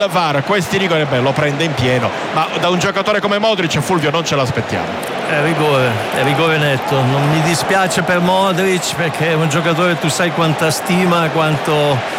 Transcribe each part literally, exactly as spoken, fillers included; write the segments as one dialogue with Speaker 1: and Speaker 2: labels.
Speaker 1: V A R questi rigori, beh, lo prende in pieno, ma da un giocatore come Modric, Fulvio, non ce l'aspettiamo.
Speaker 2: È rigore, è rigore netto. Non mi dispiace per Modric, perché è un giocatore, tu sai quanta stima, quanto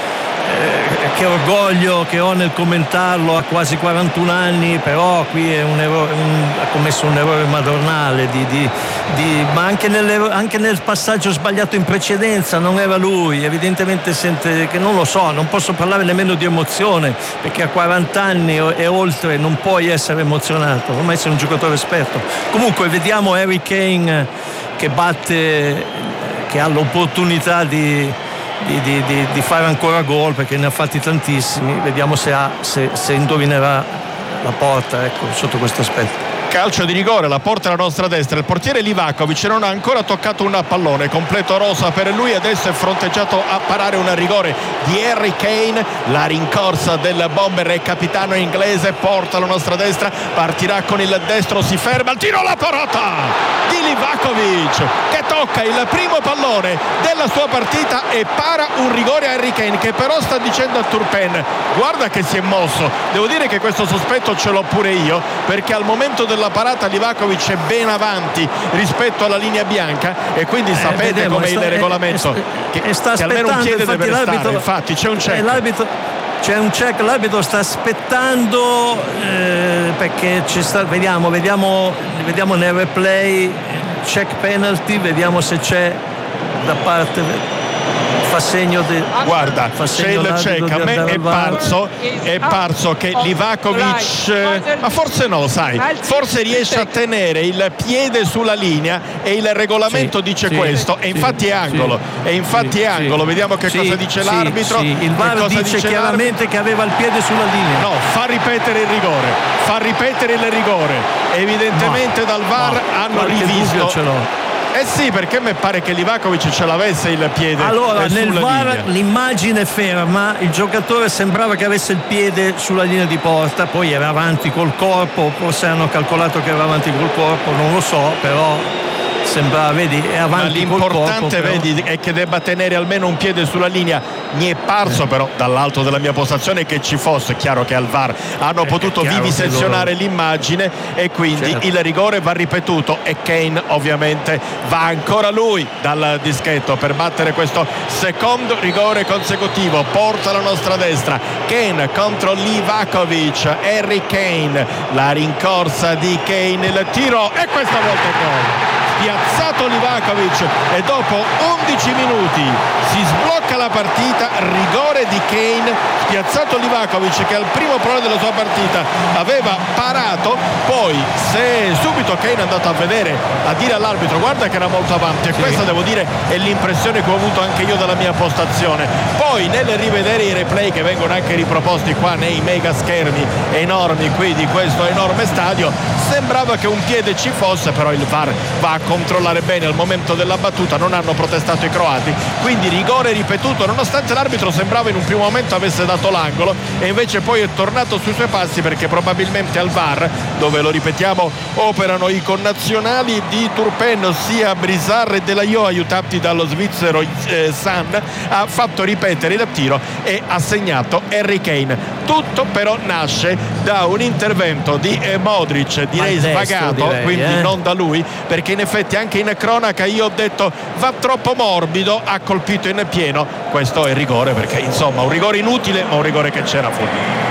Speaker 2: eh, che orgoglio che ho nel commentarlo, ha quasi quarantuno anni, però qui è un errore, un, ha commesso un errore madornale di, di, di, ma anche, anche nel passaggio sbagliato in precedenza non era lui, evidentemente sente che, non lo so, non posso parlare nemmeno di emozione, perché a quaranta anni e oltre non puoi essere emozionato, ormai sei un giocatore esperto. Comunque vediamo Harry Kane che batte, che ha l'opportunità di Di, di, di, di fare ancora gol, perché ne ha fatti tantissimi. Vediamo se, ha, se, se indovinerà la porta, ecco, sotto questo aspetto.
Speaker 1: Calcio di rigore, la porta alla nostra destra, il portiere Livakovic non ha ancora toccato un pallone, completo rosa per lui, adesso è fronteggiato a parare un rigore di Harry Kane, la rincorsa del bomber e capitano inglese, porta alla nostra destra, partirà con il destro, si ferma, il tiro, la parata di Livakovic che tocca il primo pallone della sua partita e para un rigore a Harry Kane, che però sta dicendo a Turpin: guarda che si è mosso. Devo dire che questo sospetto ce l'ho pure io, perché al momento della la parata Livakovic è ben avanti rispetto alla linea bianca, e quindi sapete eh, come il regolamento
Speaker 2: è,
Speaker 1: che,
Speaker 2: è sta
Speaker 1: che almeno un piede deve restare. Infatti c'è un check,
Speaker 2: l'arbitro, c'è un check, l'arbitro sta aspettando eh, perché ci sta, vediamo, vediamo, vediamo nel replay, check penalty, vediamo se c'è da parte, fa segno di,
Speaker 1: guarda, c'è il check, a me è parso è parso che Livakovic, ma forse no, sai, forse riesce a tenere il piede sulla linea e il regolamento sì, dice sì, questo, e infatti è angolo, sì, e infatti è angolo, vediamo che sì, cosa dice sì, l'arbitro.
Speaker 2: Sì. Il V A R dice, dice chiaramente che aveva il piede sulla linea.
Speaker 1: No, fa ripetere il rigore, fa ripetere il rigore, evidentemente no, dal V A R no, hanno rivisto. Ce l'ho. Eh sì, perché mi pare che Livakovic ce l'avesse il piede.
Speaker 2: Allora, nel V A R
Speaker 1: linea.
Speaker 2: L'immagine ferma, il giocatore sembrava che avesse il piede sulla linea di porta, poi era avanti col corpo, forse hanno calcolato che era avanti col corpo, non lo so, però sembrava, vedi, è avanti col corpo.
Speaker 1: L'importante, vedi, è che debba tenere almeno un piede sulla linea. Mi è parso eh. però dall'alto della mia postazione che ci fosse. Chiaro che al V A R hanno eh, potuto vivisezionare loro l'immagine, e quindi certo, il rigore va ripetuto, e Kane ovviamente va ancora lui dal dischetto per battere questo secondo rigore consecutivo. Porta alla nostra destra Kane contro Livakovic, Harry Kane, la rincorsa di Kane, il tiro, e questa volta è gol. Piazzato Livakovic, e dopo undici minuti si sblocca la partita, rigore di Kane, piazzato Livakovic che al primo pallone della sua partita aveva parato, poi se subito Kane è andato a vedere, a dire all'arbitro guarda che era molto avanti, e sì, questa devo dire è l'impressione che ho avuto anche io dalla mia postazione. Poi nel rivedere i replay, che vengono anche riproposti qua nei mega schermi enormi qui di questo enorme stadio, sembrava che un piede ci fosse, però il V A R va a controllare bene al momento della battuta, non hanno protestato i croati, quindi rigore ripetuto, nonostante l'arbitro sembrava in un primo momento avesse dato l'angolo, e invece poi è tornato sui suoi passi, perché probabilmente al V A R, dove lo ripetiamo operano i connazionali di Turpin, ossia Brizard e Delaio, aiutati dallo svizzero eh, San, ha fatto ripetere il tiro e ha segnato Harry Kane. Tutto però nasce da un intervento di eh, Modric, direi svagato, direi, quindi eh? non da lui, perché in effetti anche in cronaca io ho detto va troppo morbido, ha colpito in pieno. Questo è rigore, perché insomma un rigore inutile, ma un rigore che c'era fuori.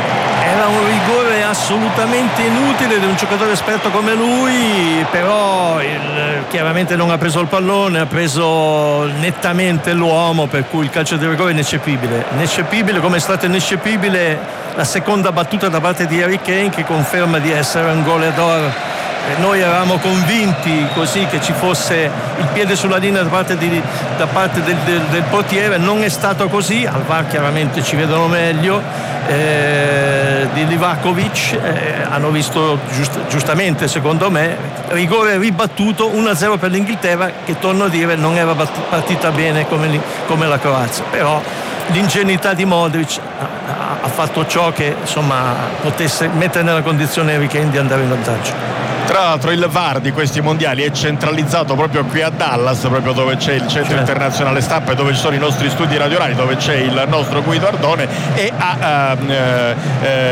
Speaker 2: Era un rigore assolutamente inutile di un giocatore esperto come lui, però il, chiaramente non ha preso il pallone, ha preso nettamente l'uomo, per cui il calcio di rigore è ineccepibile, ineccepibile come è stato ineccepibile la seconda battuta da parte di Harry Kane, che conferma di essere un goleador. Noi eravamo convinti così che ci fosse il piede sulla linea da parte, di, da parte del, del, del portiere, non è stato così. Al V A R chiaramente ci vedono meglio eh, di Livakovic, eh, hanno visto giust, giustamente secondo me rigore ribattuto, uno a zero per l'Inghilterra, che torno a dire non era partita bene come, come la Croazia, però l'ingenuità di Modric ha, ha fatto ciò che insomma potesse mettere nella condizione Harry Kane di andare in vantaggio.
Speaker 1: Tra l'altro il V A R di questi mondiali è centralizzato proprio qui a Dallas, proprio dove c'è il centro certo. internazionale stampa, e dove ci sono i nostri studi radiolari, dove c'è il nostro Guido Ardone, e a uh, uh, uh,